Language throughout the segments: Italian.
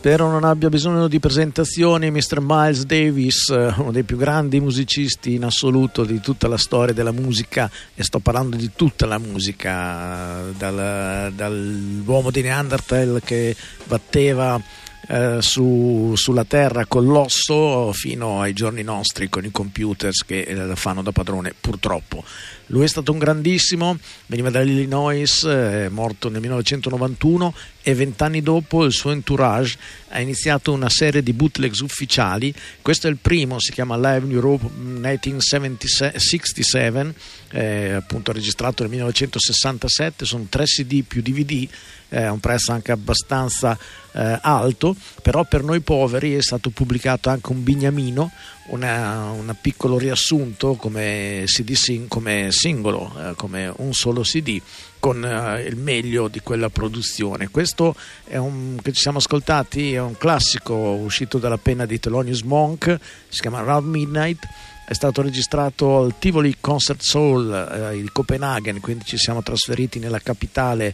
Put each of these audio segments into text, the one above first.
Spero non abbia bisogno di presentazioni Mr. Miles Davis, uno dei più grandi musicisti in assoluto di tutta la storia della musica, e sto parlando di tutta la musica, dall'uomo di Neanderthal che batteva sulla terra con l'osso fino ai giorni nostri con i computers che la fanno da padrone, purtroppo. Lui è stato un grandissimo, veniva dall'Illinois, è morto nel 1991 e 20 anni dopo il suo entourage ha iniziato una serie di bootlegs ufficiali. Questo è il primo, si chiama Live in Europe 1967, appunto registrato nel 1967, sono 3 CD più DVD, a un prezzo anche abbastanza alto, però per noi poveri è stato pubblicato anche un bignamino, un piccolo riassunto come CD, come singolo, come un solo CD con il meglio di quella produzione. Questo è che ci siamo ascoltati, è un classico uscito dalla penna di Thelonious Monk, si chiama Around Midnight. È stato registrato al Tivoli Concert Hall di Copenaghen, quindi ci siamo trasferiti nella capitale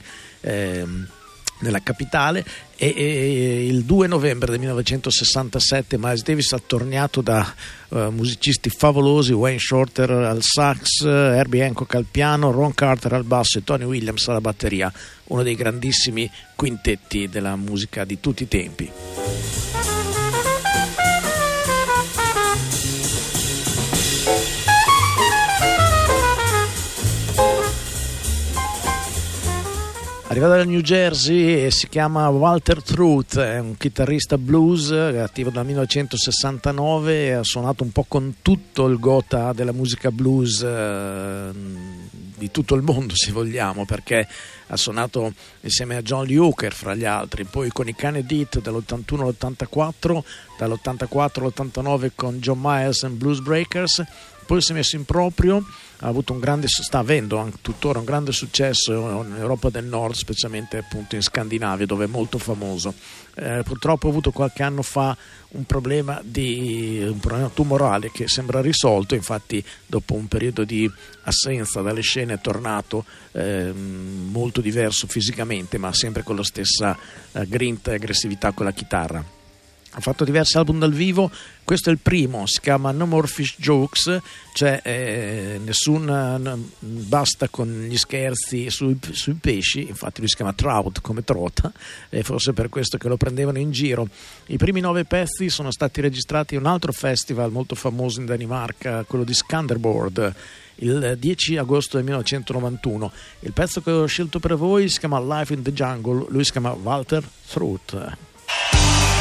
e il 2 novembre del 1967 Miles Davis ha tornato da musicisti favolosi, Wayne Shorter al sax, Herbie Hancock al piano, Ron Carter al basso e Tony Williams alla batteria, uno dei grandissimi quintetti della musica di tutti i tempi. Arriva dal New Jersey e si chiama Walter Trout, è un chitarrista blues attivo dal 1969 e ha suonato un po' con tutto il gotha della musica blues di tutto il mondo, se vogliamo, perché ha suonato insieme a John Lee Hooker fra gli altri, poi con i Canned Heat dall'81 all'84, dall'84 all'89 con John Miles and Blues Breakers. Poi si è messo in proprio, sta avendo tuttora un grande successo in Europa del Nord, specialmente appunto in Scandinavia, dove è molto famoso. Purtroppo ha avuto qualche anno fa un problema tumorale che sembra risolto, infatti dopo un periodo di assenza dalle scene è tornato molto diverso fisicamente, ma sempre con la stessa grinta e aggressività con la chitarra. Ha fatto diversi album dal vivo, questo è il primo, si chiama No More Fish Jokes, cioè basta con gli scherzi sui pesci, infatti lui si chiama Trout come trota, e forse per questo che lo prendevano in giro. I primi 9 pezzi sono stati registrati a un altro festival molto famoso in Danimarca, quello di Skanderborg, il 10 agosto del 1991. Il pezzo che ho scelto per voi si chiama Life in the Jungle, lui si chiama Walter Trout.